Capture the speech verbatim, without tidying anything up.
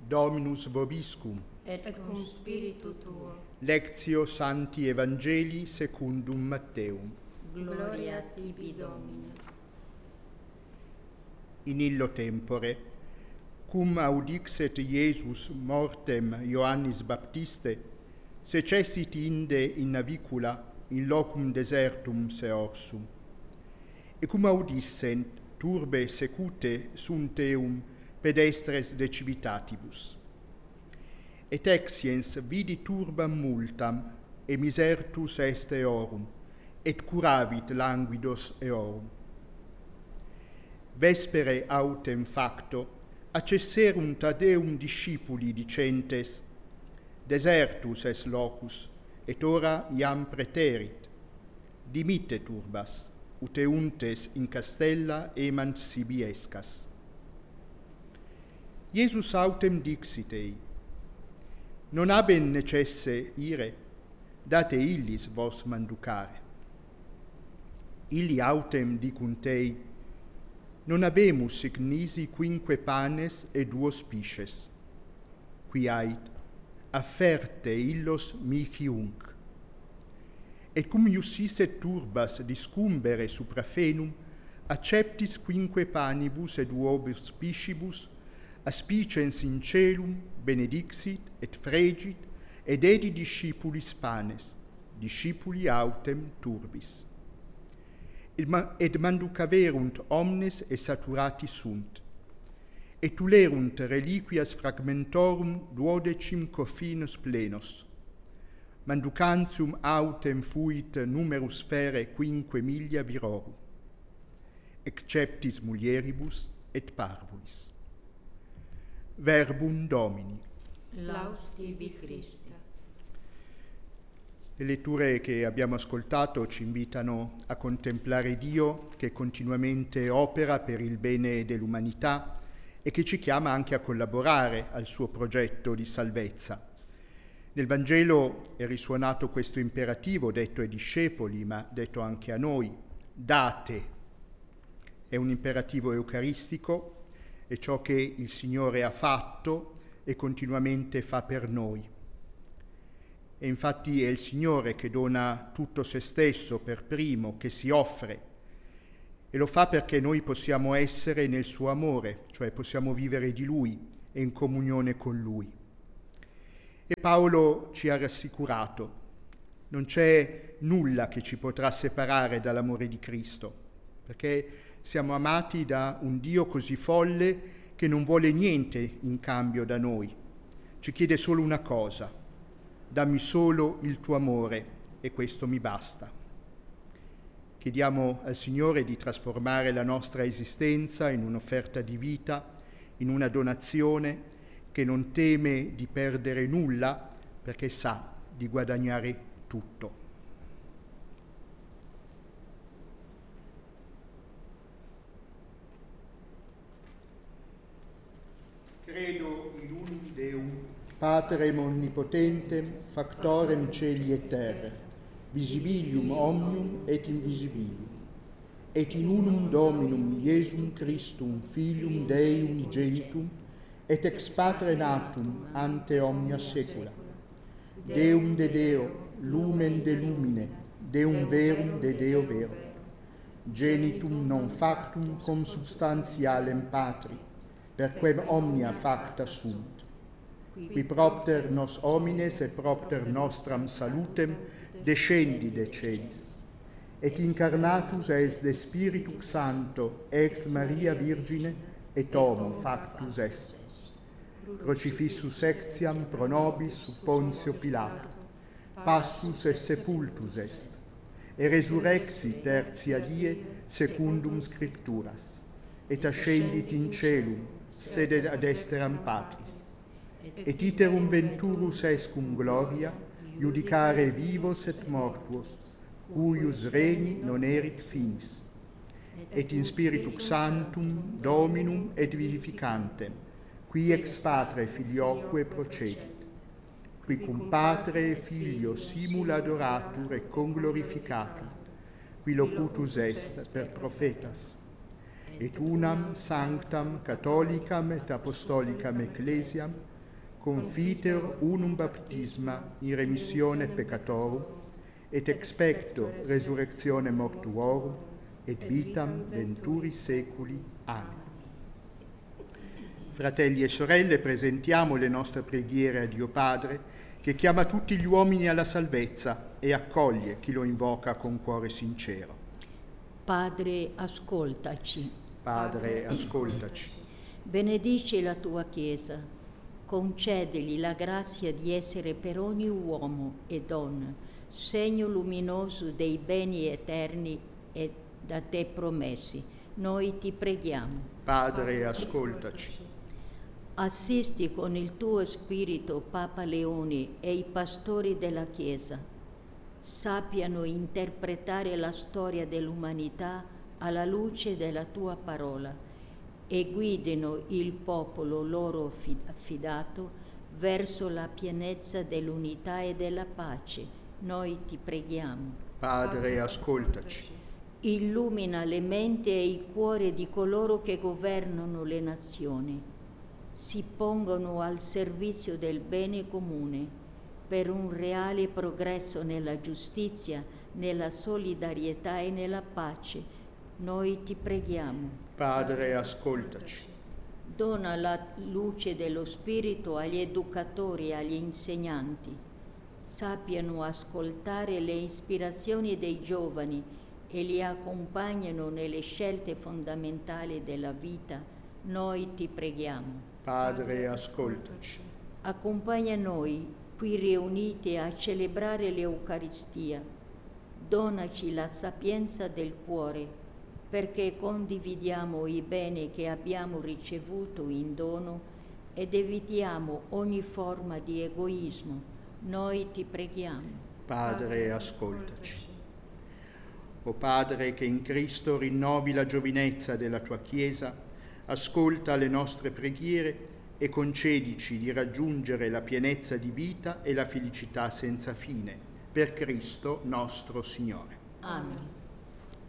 Dominus vobiscum. Et cum spiritu tuo. Lectio Sancti Evangelii secundum Matteum. Gloria tibi, Domine. In illo tempore, cum audixet Iesus mortem Ioannis Baptiste, secessit inde in navicula in locum desertum seorsum. E cum audissent turbe secute sunt eum pedestres de civitatibus. Et exiens vidi turbam multam, e misertus est eorum, et curavit languidos eorum. Vespere autem facto, accesserunt ad eum discipuli dicentes, desertus es locus, et ora iam preterit. Dimitte turbas, ut euntes in castella emant sibi escas. Iesus autem dixit ei, non haben necesse ire, date illis vos manducare. Illi autem dicunt ei, non habemus sic nisi quinque panes et duos pisces, qui ait, afferte illos mihi unc. Et cum iusisset turbas discumbere supra fenum, acceptis quinque panibus et duobus piscibus, aspicens in celum, benedixit et fregit, et dedi discipulis panes, discipuli autem turbis. Et manducaverunt omnes et saturati sunt, et tulerunt reliquias fragmentorum duodecim coffinus plenos. Manducantium autem fuit numerus fere quinque milia virorum, exceptis mulieribus et parvulis. Verbum Domini. Laus tibi Christe. Le letture che abbiamo ascoltato ci invitano a contemplare Dio che continuamente opera per il bene dell'umanità e che ci chiama anche a collaborare al suo progetto di salvezza. Nel Vangelo è risuonato questo imperativo detto ai discepoli, ma detto anche a noi: date. È un imperativo eucaristico, è ciò che il Signore ha fatto e continuamente fa per noi. E infatti è il Signore che dona tutto se stesso per primo, che si offre, e lo fa perché noi possiamo essere nel suo amore, cioè possiamo vivere di Lui e in comunione con Lui. E Paolo ci ha rassicurato: non c'è nulla che ci potrà separare dall'amore di Cristo, perché siamo amati da un Dio così folle che non vuole niente in cambio da noi. Ci chiede solo una cosa: dammi solo il tuo amore e questo mi basta. Chiediamo al Signore di trasformare la nostra esistenza in un'offerta di vita, in una donazione che non teme di perdere nulla perché sa di guadagnare tutto. Credo in unum Deum, Paterem omnipotentem, factorem celi et terra, visibilium omnium et invisibilium, et in unum Dominum Iesum Christum, Filium Dei unigenitum, et ex Patre natum ante omnia saecula, Deum de Deo, lumen de lumine, Deum verum de Deo vero, genitum non factum consubstantialem Patri, perquem omnia facta sunt, qui propter nos homines et propter nostram salutem descendi de celis, et incarnatus es de Spiritus Sancto ex Maria Virgine et homo factus est, crucifissus ectiam pro nobis sub Pontio Pilato, passus et sepultus est, et resurrexit tertia die secundum Scripturas, et ascendit in celum, sede ad esteram Patris, et iterum venturus est cum gloria, judicare vivos et mortuos, cuius regni non erit finis, et in Spiritus Sanctum Dominum et vivificantem, qui ex Patre Filioque procedit, qui cum Patre e Filio simul adoratur et conglorificatur, qui locutus est per prophetas, et unam sanctam catholicam et apostolicam ecclesiam confiteor unum baptisma in remissione peccatorum, et expecto resurrectione mortuorum, et vitam venturis seculi. Amen. Fratelli e sorelle, presentiamo le nostre preghiere a Dio Padre, che chiama tutti gli uomini alla salvezza e accoglie chi lo invoca con cuore sincero. Padre, ascoltaci. Padre, ascoltaci. Benedici la tua Chiesa, concedili la grazia di essere per ogni uomo e donna segno luminoso dei beni eterni e da te promessi. Noi ti preghiamo. Padre, ascoltaci. Assisti con il tuo spirito Papa Leone e i pastori della Chiesa. Sappiano interpretare la storia dell'umanità alla luce della tua parola e guidino il popolo loro affidato verso la pienezza dell'unità e della pace. Noi ti preghiamo. Padre, ascoltaci. Illumina le menti e i cuori di coloro che governano le nazioni. Si pongono al servizio del bene comune per un reale progresso nella giustizia, nella solidarietà e nella pace. Noi ti preghiamo. Padre, ascoltaci. Dona la luce dello Spirito agli educatori e agli insegnanti. Sappiano ascoltare le ispirazioni dei giovani e li accompagnano nelle scelte fondamentali della vita. Noi ti preghiamo. Padre, ascoltaci. Accompagna noi qui riuniti a celebrare l'Eucaristia. Donaci la sapienza del cuore, perché condividiamo i beni che abbiamo ricevuto in dono ed evitiamo ogni forma di egoismo. Noi ti preghiamo. Padre, ascoltaci. O Padre, che in Cristo rinnovi la giovinezza della tua Chiesa, ascolta le nostre preghiere e concedici di raggiungere la pienezza di vita e la felicità senza fine. Per Cristo nostro Signore. Amen.